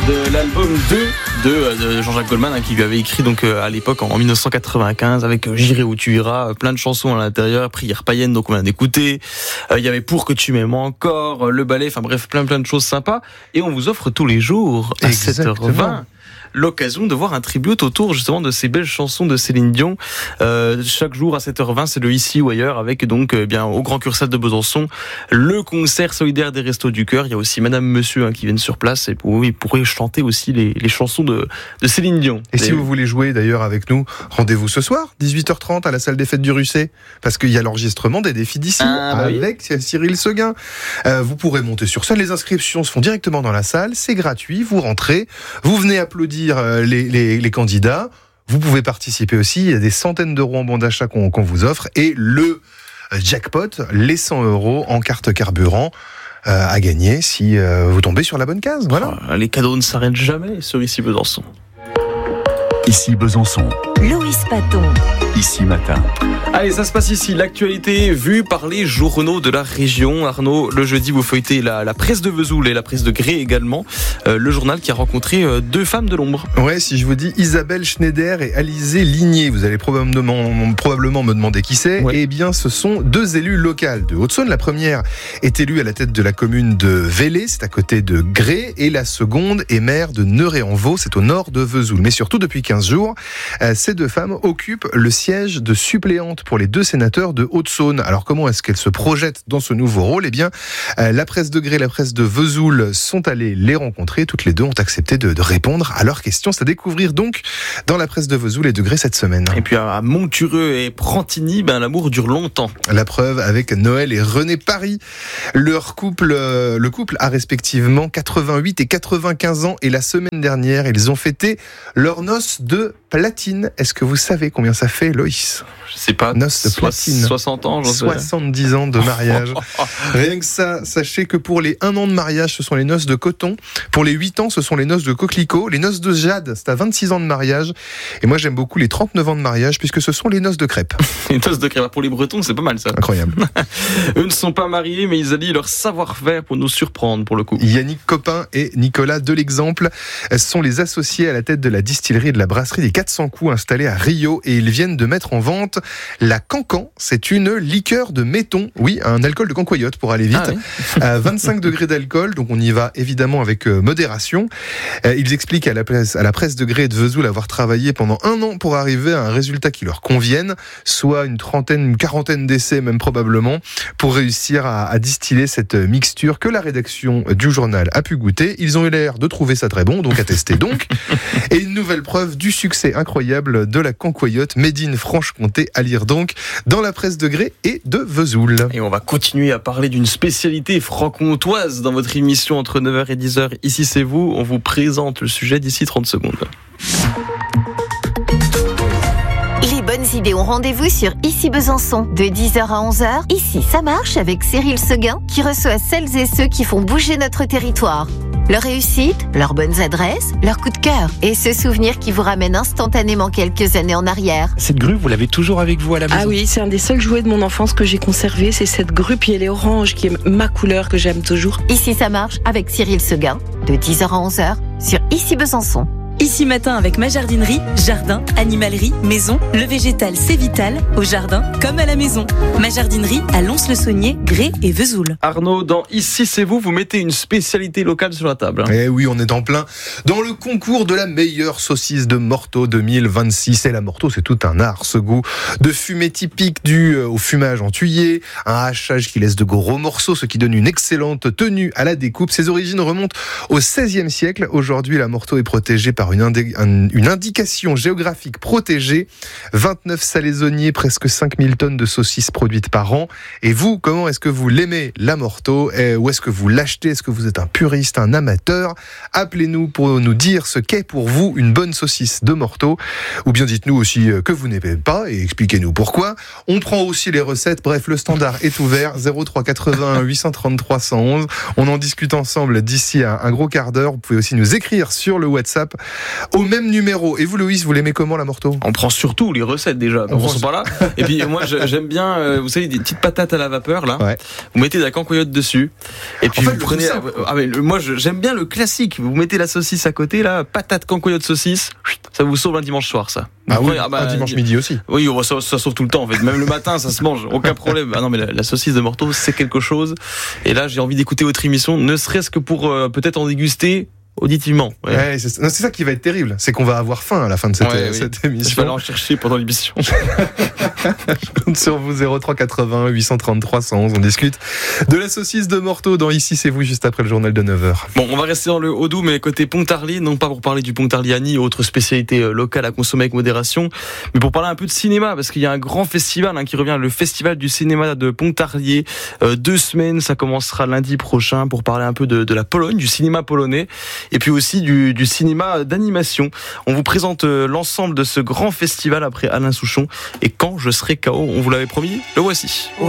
de l'album 2 de Jean-Jacques Goldman, qui lui avait écrit donc à l'époque en 1995 avec J'irai où tu iras, plein de chansons à l'intérieur, Prière païenne, donc on vient d'écouter. Il y avait Pour que tu m'aimes encore, Le ballet, enfin bref, plein de choses sympas. Et on vous offre tous les jours à 7h20 l'occasion de voir un tribute autour justement de ces belles chansons de Céline Dion. Chaque jour à 7h20, c'est le Ici ou ailleurs avec donc au Grand Cursal de Besançon le concert solidaire des Restos du Cœur. Il y a aussi Madame Monsieur qui viennent sur place et ils pourraient chanter aussi les chansons de Céline Dion. Et si vous voulez jouer d'ailleurs avec nous, rendez-vous ce soir 18h30 à la salle des fêtes du Russet, parce qu'il y a l'enregistrement des défis d'ici avec Cyril Seguin. Vous pourrez monter sur scène, les inscriptions se font directement dans la salle, c'est gratuit, vous rentrez, vous venez applaudir les candidats. Vous pouvez participer aussi, il y a des centaines d'euros en bon d'achat qu'on vous offre, et le jackpot, les 100 euros en carte carburant à gagner si vous tombez sur la bonne case. Voilà. Les cadeaux ne s'arrêtent jamais sur Ici Besançon. Ici Besançon. Loïs Paton. Ici Matin. Allez, ça se passe ici. L'actualité vue par les journaux de la région. Arnaud, le jeudi, vous feuilletez la presse de Vesoul et la presse de Gré également. Le journal qui a rencontré deux femmes de l'ombre. Ouais, si je vous dis Isabelle Schneider et Alizée Ligné, vous allez probablement me demander qui c'est. Ouais. Eh bien, ce sont deux élus locales de Haute-Saône. La première est élue à la tête de la commune de Vélé, c'est à côté de Gré. Et la seconde est maire de Neuré-en-Vaux, c'est au nord de Vesoul. Mais surtout, depuis 15 jours, ces deux femmes occupent le siège de suppléante pour les deux sénateurs de Haute-Saône. Alors comment est-ce qu'elles se projettent dans ce nouveau rôle ? Eh bien, la presse de Gré et la presse de Vesoul sont allées les rencontrer. Toutes les deux ont accepté de répondre à leurs questions. C'est à découvrir donc dans la presse de Vesoul et de Gré cette semaine. Et puis à Montureux et Prantigny, l'amour dure longtemps. La preuve avec Noël et René Paris. Le couple a respectivement 88 et 95 ans et la semaine dernière, ils ont fêté leur noce de platine. Est-ce que vous savez combien ça fait, Loïs ? Je sais pas. Noce de platine. 60 ans, j'en sais. 70 ans de mariage. Rien que ça, sachez que pour les 1 an de mariage, ce sont les noces de coton. Pour les 8 ans, ce sont les noces de coquelicot. Les noces de jade, c'est à 26 ans de mariage. Et moi, j'aime beaucoup les 39 ans de mariage, puisque ce sont les noces de crêpes. Les noces de crêpes, pour les Bretons, c'est pas mal ça. Incroyable. Eux ne sont pas mariés, mais ils allient leur savoir-faire pour nous surprendre, pour le coup. Yannick Copin et Nicolas Delexemple sont les associés à la tête de la distillerie et de la brasserie des 400 coups installée à Rio, et ils viennent de mettre en vente la Cancan. C'est une liqueur de méton, oui, un alcool de cancoyote pour aller vite, à 25 degrés d'alcool, donc on y va évidemment avec modération. Ils expliquent à la presse de Gré et de Vesoul avoir travaillé pendant 1 an pour arriver à un résultat qui leur convienne, soit une quarantaine d'essais même probablement, pour réussir à distiller cette mixture que la rédaction du journal a pu goûter. Ils ont eu l'air de trouver ça très bon, donc à tester donc. Et une nouvelle preuve du succès incroyable de la cancoyote made in Franche-Comté, à lire donc dans la presse de Gré et de Vesoul. Et on va continuer à parler d'une spécialité franc-comtoise dans votre émission entre 9h et 10h. Ici c'est vous, on vous présente le sujet d'ici 30 secondes. Les bonnes idées ont rendez-vous sur Ici Besançon, de 10h à 11h. Ici, ça marche avec Cyril Seguin qui reçoit celles et ceux qui font bouger notre territoire. Leur réussite, leurs bonnes adresses, leur coup de cœur et ce souvenir qui vous ramène instantanément quelques années en arrière. Cette grue, vous l'avez toujours avec vous à la maison ? Ah oui, c'est un des seuls jouets de mon enfance que j'ai conservé, c'est cette grue, puis elle est orange, qui est ma couleur que j'aime toujours. Ici ça marche avec Cyril Seguin, de 10h à 11h sur Ici Besançon. Ici Matin avec ma jardinerie, jardin, animalerie, maison, le végétal c'est vital, au jardin comme à la maison. Ma jardinerie à Lons-le-Saunier, Gré et Vesoul. Arnaud, dans Ici c'est vous mettez une spécialité locale sur la table. Eh oui, on est en plein dans le concours de la meilleure saucisse de Morteau 2026. Et la Morteau, c'est tout un art, ce goût de fumée typique dû au fumage en tuyé, un hachage qui laisse de gros morceaux, ce qui donne une excellente tenue à la découpe. Ses origines remontent au XVIe siècle. Aujourd'hui, la Morteau est protégée par une indication géographique protégée, 29 salaisonniers, presque 5000 tonnes de saucisses produites par an. Et vous, comment est-ce que vous l'aimez, la Morteau ? Où est-ce que vous l'achetez ? Est-ce que vous êtes un puriste, un amateur ? Appelez-nous pour nous dire ce qu'est pour vous une bonne saucisse de Morteau. Ou bien dites-nous aussi que vous n'aimez pas et expliquez-nous pourquoi. On prend aussi les recettes. Bref, le standard est ouvert, 03 81 833 111. On en discute ensemble d'ici à un gros quart d'heure. Vous pouvez aussi nous écrire sur le WhatsApp au même numéro. Et vous, Loïs, vous l'aimez comment, la morteau? On prend surtout les recettes déjà, donc on sont pas là. Et puis moi j'aime bien, vous savez, des petites patates à la vapeur là. Ouais. Vous mettez de la cancoyote dessus. Et puis En fait, vous prenez. Moi j'aime bien le classique. Vous mettez la saucisse à côté là, patate, cancoyote, saucisse. Ça vous sauve un dimanche soir ça. Ah oui, un dimanche midi aussi. Oui, ça sauve tout le temps en fait. Même le matin ça se mange, aucun problème. Ah non mais la saucisse de morteau c'est quelque chose. Et là j'ai envie d'écouter votre émission, ne serait-ce que pour peut-être en déguster. Auditivement. Ouais. Ouais, c'est ça qui va être terrible, c'est qu'on va avoir faim à la fin de cette émission. Je vais aller en chercher pendant l'émission. Je compte sur vous, 0380 833 111. On discute de la saucisse de morteau dans Ici c'est vous, juste après le journal de 9h. Bon, on va rester dans le Haut-Doubs, mais côté Pontarlier, non pas pour parler du Pontarliani, autre spécialité locale à consommer avec modération, mais pour parler un peu de cinéma, parce qu'il y a un grand festival qui revient, le festival du cinéma de Pontarlier. 2 semaines, ça commencera lundi prochain pour parler un peu de la Pologne, du cinéma polonais. Et puis aussi du cinéma d'animation. On vous présente l'ensemble de ce grand festival après Alain Souchon. Et quand je serai KO, on vous l'avait promis, le voici.